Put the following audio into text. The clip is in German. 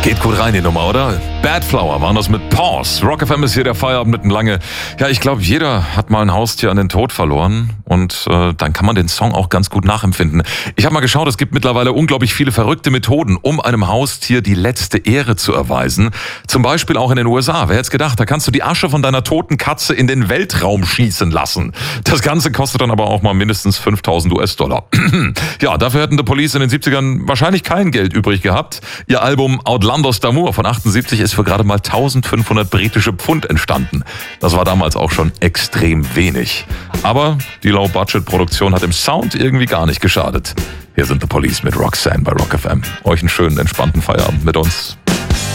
Geht gut rein, die Nummer, oder? Bad Flower waren das mit Pause. Rock FM ist hier der Feierabend mitten lange. Ja, ich glaube, jeder hat mal ein Haustier an den Tod verloren. Und dann kann man den Song auch ganz gut nachempfinden. Ich habe mal geschaut, es gibt mittlerweile unglaublich viele verrückte Methoden, um einem Haustier die letzte Ehre zu erweisen. Zum Beispiel auch in den USA. Wer hätte es gedacht? Da kannst du die Asche von deiner toten Katze in den Weltraum schießen lassen. Das Ganze kostet dann aber auch mal mindestens 5.000 US-Dollar. Ja, dafür hätten die Police in den 70ern wahrscheinlich kein Geld übrig gehabt. Ihr Album Outlandos d'Amour von 78 ist für gerade mal 1.500 britische Pfund entstanden. Das war damals auch schon extrem wenig. Aber die Low-Budget-Produktion hat im Sound irgendwie gar nicht geschadet. Hier sind The Police mit Roxanne bei Rock FM. Euch einen schönen, entspannten Feierabend mit uns.